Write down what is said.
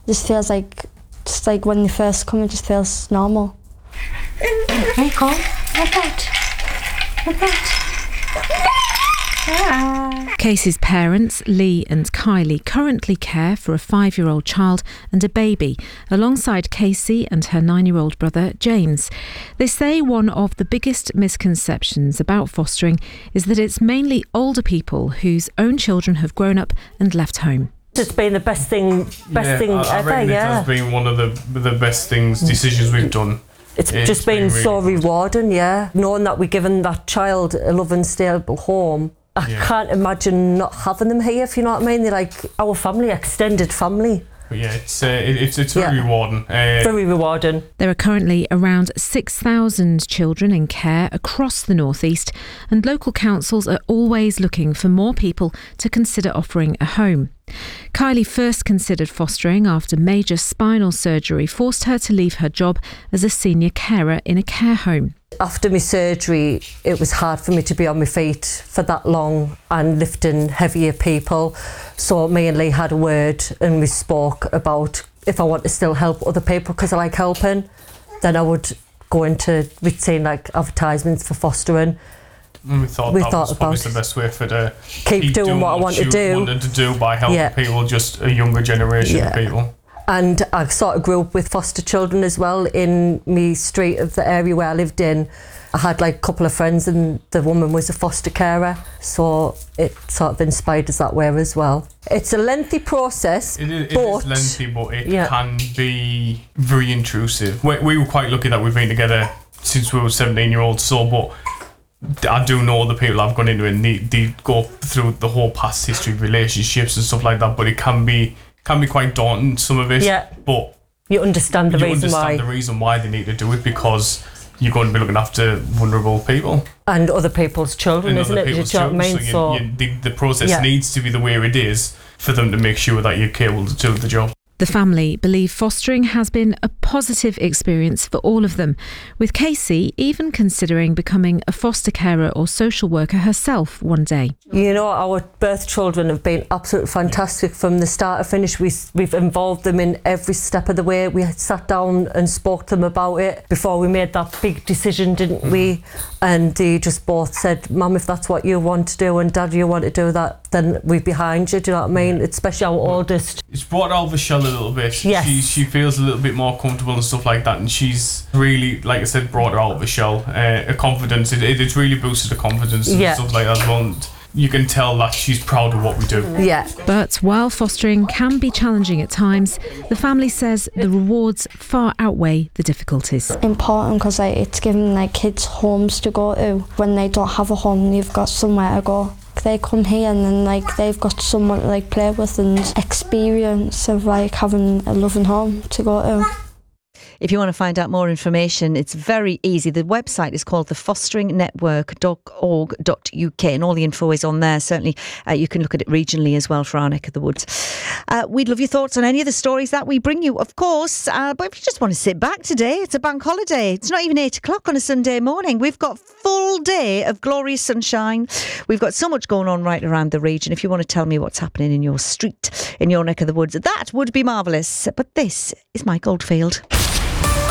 just feels like, just like when you first come, it just feels normal. Hey, come. Look at. Casey's parents, Lee and Kylie, currently care for a 5-year-old child and a baby, alongside Casey and her 9-year-old brother, James. They say one of the biggest misconceptions about fostering is that it's mainly older people whose own children have grown up and left home. It's been the best thing I ever, reckon it has been one of the best decisions we've done. It's just been really so rewarding, knowing that we're giving that child a loving, stable home. I can't imagine not having them here, if you know what I mean. They're like our family, extended family. But yeah, it's very rewarding. Very rewarding. There are currently around 6,000 children in care across the North East, and local councils are always looking for more people to consider offering a home. Kylie first considered fostering after major spinal surgery forced her to leave her job as a senior carer in a care home. After my surgery, it was hard for me to be on my feet for that long and lifting heavier people. So me and Lee had a word and we spoke about if I want to still help other people because I like helping, then I would go into, we'd seen like advertisements for fostering. And we thought that was probably the best way for to keep doing what I wanted to do by helping people, just a younger generation of people. And I sort of grew up with foster children as well in me street of the area where I lived in. I had like a couple of friends and the woman was a foster carer, so it sort of inspired us that way as well. It's a lengthy process. It is lengthy, but it can be very intrusive. We were quite lucky that we've been together since we were 17-year-olds, but I do know the people I've gone into and they go through the whole past history of relationships and stuff like that, but it can be quite daunting, some of it. Yeah. But you understand the reason why they need to do it, because you're going to be looking after vulnerable people. And other people's children, isn't it? Do you know what I mean? So the process needs to be the way it is for them to make sure that you're capable to do the job. The family believe fostering has been a positive experience for all of them, with Casey even considering becoming a foster carer or social worker herself one day. You know, our birth children have been absolutely fantastic from the start to finish. We've involved them in every step of the way. We sat down and spoke to them about it before we made that big decision, didn't we? And they just both said, Mum, if that's what you want to do and Dad, you want to do that, then we're behind you, do you know what I mean? Especially our oldest. It's brought out of the shell a little bit. Yes. She feels a little bit more comfortable and stuff like that, and she's really, like I said, brought her out of the shell. Her confidence, it's really boosted her confidence and stuff like that as well. And you can tell that she's proud of what we do. Yeah. But while fostering can be challenging at times, the family says the rewards far outweigh the difficulties. Important because it's giving like kids homes to go to. When they don't have a home, they've got somewhere to go. They come here and then like they've got someone to like play with and experience of like having a loving home to go to. If you want to find out more information, it's very easy. The website is called thefosteringnetwork.org.uk and all the info is on there. Certainly you can look at it regionally as well for our neck of the woods. We'd love your thoughts on any of the stories that we bring you, of course. But if you just want to sit back today, it's a bank holiday. It's not even 8 o'clock on a Sunday morning. We've got full day of glorious sunshine. We've got so much going on right around the region. If you want to tell me what's happening in your street, in your neck of the woods, that would be marvellous. But this is Mike Oldfield.